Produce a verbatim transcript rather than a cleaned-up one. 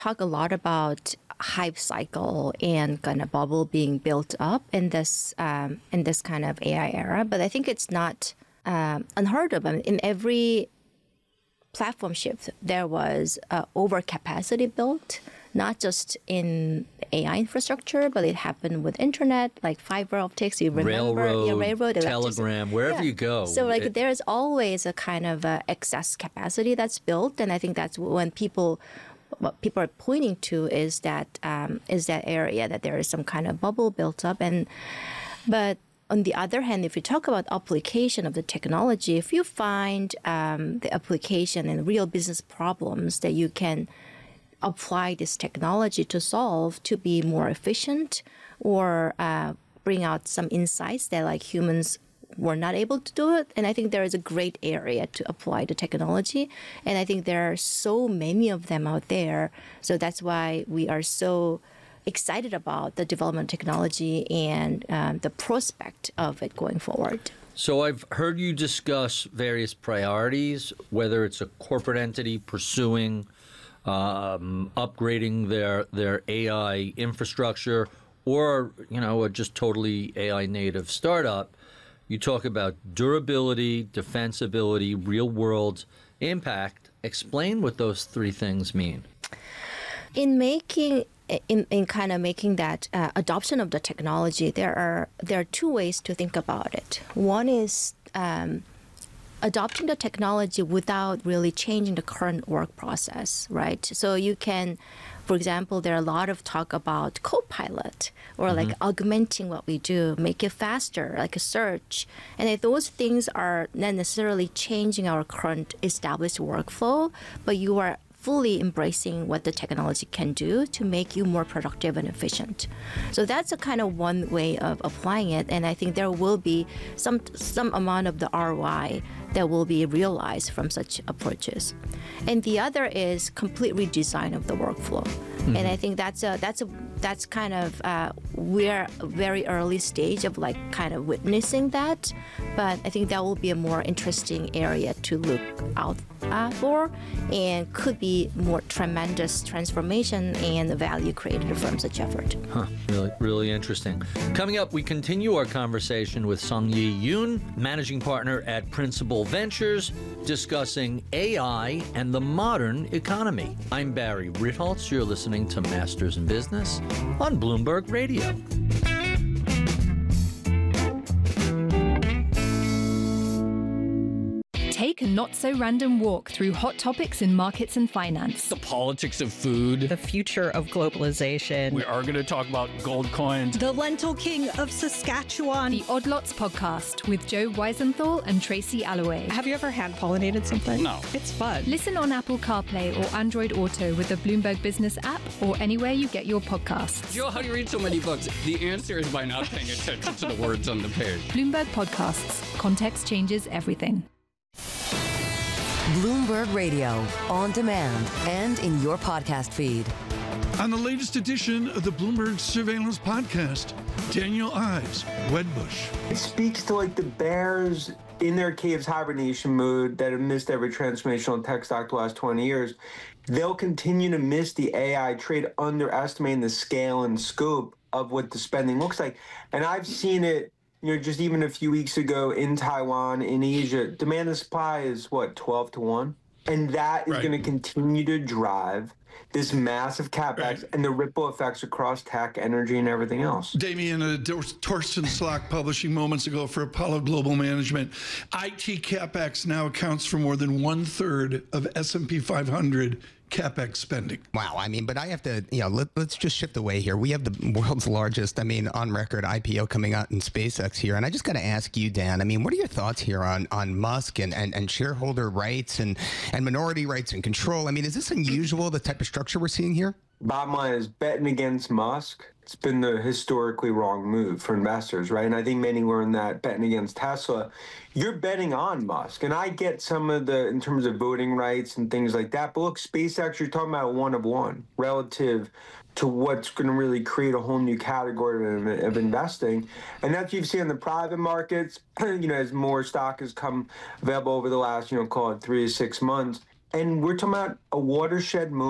talk a lot about hype cycle and kind of bubble being built up in this um, in this kind of A I era, but I think it's not um, unheard of. I mean, in every platform shift, there was uh, overcapacity built, not just in A I infrastructure, but it happened with internet, like fiber optics. You remember, railroad, yeah, railroad, telegram, wherever yeah. you go. So like it, there's always a kind of uh, excess capacity that's built, and I think that's when people, what people are pointing to is that um, is that area that there is some kind of bubble built up, and but. On the other hand, if you talk about application of the technology, if you find um, the application and real business problems that you can apply this technology to solve to be more efficient or uh, bring out some insights that like humans were not able to do it. And I think there is a great area to apply the technology. And I think there are so many of them out there. So that's why we are so excited about the development of technology and um, the prospect of it going forward. So I've heard you discuss various priorities, whether it's a corporate entity pursuing um, upgrading their their A I infrastructure, or you know, a just totally A I native startup. You talk about durability, defensibility, real world impact. Explain what those three things mean. In making In, in kind of making that uh, adoption of the technology, there are there are two ways to think about it. One is um, adopting the technology without really changing the current work process, right? So you can, for example, there are a lot of talk about Copilot or mm-hmm. like augmenting what we do, make it faster, like a search. And if those things are not necessarily changing our current established workflow, but you are fully embracing what the technology can do to make you more productive and efficient. So that's a kind of one way of applying it. And I think there will be some some amount of the R O I that will be realized from such approaches. And the other is complete redesign of the workflow. Mm-hmm. And I think that's a that's a that's kind of uh, we're a very early stage of like kind of witnessing that. But I think that will be a more interesting area to look out uh, for, and could be more tremendous transformation and value created from such effort. Huh, really, really interesting. Coming up, we continue our conversation with Sung-Yi Yoon, managing partner at Principal Ventures, discussing A I and the modern economy. I'm Barry Ritholtz. You're listening to Masters in Business on Bloomberg Radio. Take a not-so-random walk through hot topics in markets and finance. The politics of food. The future of globalization. We are going to talk about gold coins. The lentil king of Saskatchewan. The Odd Lots podcast with Joe Weisenthal and Tracy Alloway. Have you ever hand-pollinated something? No. It's fun. Listen on Apple CarPlay or Android Auto with the Bloomberg Business app or anywhere you get your podcasts. Joe, how do you read so many books? The answer is by not paying attention to the words on the page. Bloomberg Podcasts. Context changes everything. Bloomberg Radio, on demand and in your podcast feed. On the latest edition of the Bloomberg Surveillance Podcast, Daniel Ives, Wedbush. It speaks to like the bears in their caves hibernation mode that have missed every transformational tech stock the last twenty years. They'll continue to miss the A I trade, underestimating the scale and scope of what the spending looks like. And I've seen it, you know, just even a few weeks ago in Taiwan, in Asia, demand and supply is what, twelve to one? And that is right. going to continue to drive this massive CapEx right. and the ripple effects across tech, energy, and everything else. Damien, uh, Torsten Slok publishing moments ago for Apollo Global Management, I T CapEx now accounts for more than one third of S and P five hundred CapEx spending. Wow. I mean, but I have to, you know, let, let's just shift away here. We have the world's largest, I mean, on record I P O coming out in SpaceX here. And I just got to ask you, Dan, I mean, what are your thoughts here on, on Musk and, and, and shareholder rights and, and minority rights and control? I mean, is this unusual, the type of structure we're seeing here? Bottom line is betting against Musk. It's been the historically wrong move for investors, right? And I think many learned that betting against Tesla. You're betting on Musk. And I get some of the, in terms of voting rights and things like that. But look, SpaceX, you're talking about one of one relative to what's going to really create a whole new category of, of investing. And that's what you've seen in the private markets, you know, as more stock has come available over the last, you know, call it three to six months. And we're talking about a watershed move.